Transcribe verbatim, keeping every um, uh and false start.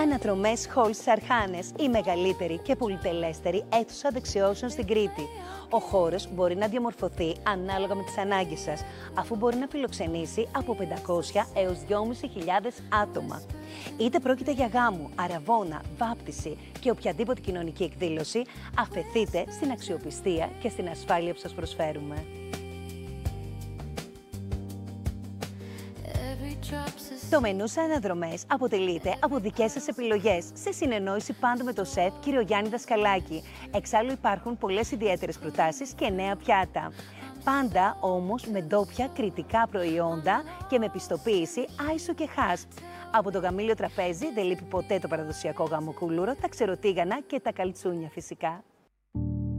Αναδρομές Hall στις Αρχάνες, η μεγαλύτερη και πολυτελέστερη αίθουσα δεξιώσεων στην Κρήτη. Ο χώρος μπορεί να διαμορφωθεί ανάλογα με τις ανάγκες σας, αφού μπορεί να φιλοξενήσει από πεντακόσια έως δυόμισι χιλιάδες άτομα. Είτε πρόκειται για γάμο, αραβώνα, βάπτιση και οποιαδήποτε κοινωνική εκδήλωση, αφεθείτε στην αξιοπιστία και στην ασφάλεια που σας προσφέρουμε. Το μενού σε Αναδρομές αποτελείται από δικές σας επιλογές, σε συνεννόηση πάντα με το σεφ κύριο Γιάννη Δασκαλάκη. Εξάλλου υπάρχουν πολλές ιδιαίτερες προτάσεις και νέα πιάτα. Πάντα όμως με ντόπια κρητικά προϊόντα και με πιστοποίηση άισο και χάσπ. Από το γαμήλιο τραπέζι δεν λείπει ποτέ το παραδοσιακό γαμοκούλουρο, τα ξεροτίγανα και τα καλτσούνια φυσικά.